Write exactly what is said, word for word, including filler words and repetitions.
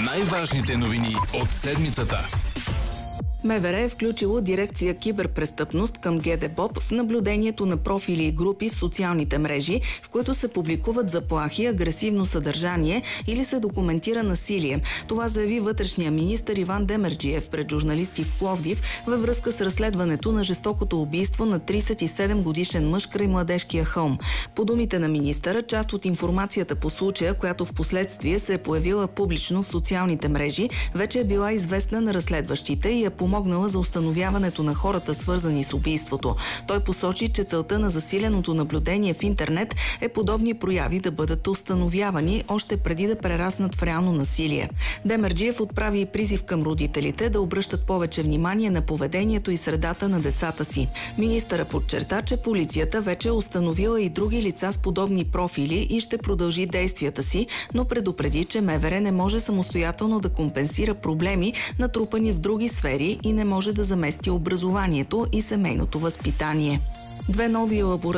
Най-важните новини от седмицата. МВР е включило дирекция киберпрестъпност към ГДБОП в наблюдението на профили и групи в социалните мрежи, в които се публикуват заплахи, агресивно съдържание или се документира насилие. Това заяви вътрешния министър Иван Демерджиев пред журналисти в Пловдив във връзка с разследването на жестокото убийство на тридесет и седем годишен мъж край Младежкия хълм. По думите на министъра, част от информацията по случая, която в последствие се е появила публично в социалните мрежи, вече е била известна на разследващите и е помогнала за установяването на хората, свързани с убийството. Той посочи, че целта на засиленото наблюдение в интернет е подобни прояви да бъдат установявани още преди да прераснат в реално насилие. Демерджиев отправи и призив към родителите да обръщат повече внимание на поведението и средата на децата си. Министъра подчерта, че полицията вече е установила и други лица с подобни профили и ще продължи действията си, но предупреди, че МВР не може самостоятелно да компенсира проблеми, натрупани в други сфери, и не може да замести образованието и семейното възпитание. Две нови лаборатории